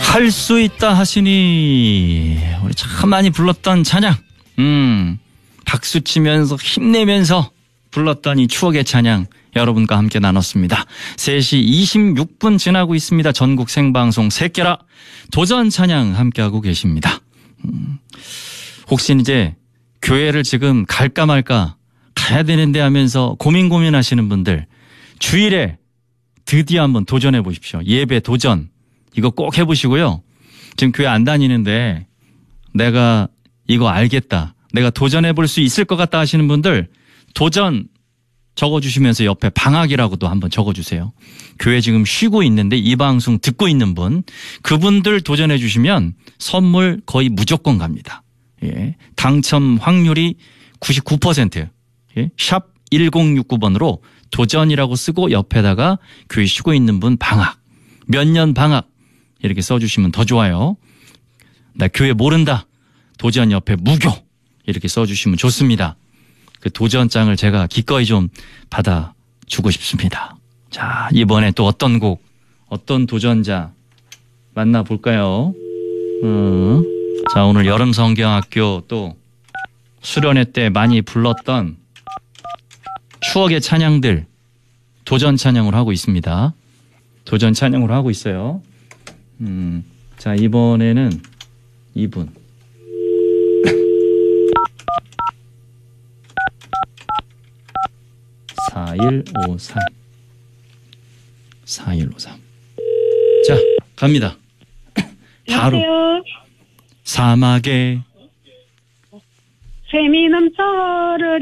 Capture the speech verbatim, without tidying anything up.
할 수 있다 하시니 우리 참 많이 불렀던 찬양, 음 박수 치면서 힘내면서 불렀던 이 추억의 찬양 여러분과 함께 나눴습니다. 세 시 이십육 분 지나고 있습니다. 전국 생방송 새끼라 도전 찬양 함께하고 계십니다. 음, 혹시 이제 교회를 지금 갈까 말까 가야 되는데 하면서 고민 고민하시는 분들 주일에 드디어 한번 도전해 보십시오. 예배 도전 이거 꼭 해보시고요. 지금 교회 안 다니는데 내가 이거 알겠다, 내가 도전해 볼 수 있을 것 같다 하시는 분들 도전 적어주시면서 옆에 방학이라고도 한번 적어주세요. 교회 지금 쉬고 있는데 이 방송 듣고 있는 분, 그분들 도전해 주시면 선물 거의 무조건 갑니다. 예. 당첨 확률이 구십구 퍼센트. 예. 샵 일공육구 번으로 도전이라고 쓰고 옆에다가 교회 쉬고 있는 분 방학, 몇 년 방학 이렇게 써주시면 더 좋아요. 나 교회 모른다, 도전 옆에 무교 이렇게 써주시면 좋습니다. 그 도전장을 제가 기꺼이 좀 받아주고 싶습니다. 자, 이번에 또 어떤 곡, 어떤 도전자 만나볼까요? 음. 자, 오늘 여름성경학교 또 수련회 때 많이 불렀던 추억의 찬양들 도전 찬양을 하고 있습니다. 도전 찬양을 하고 있어요. 음. 자, 이번에는 이분. 사일오삼 사일오삼. 자, 갑니다. 바로. 여보세요? 사막에 샘이 넘쳐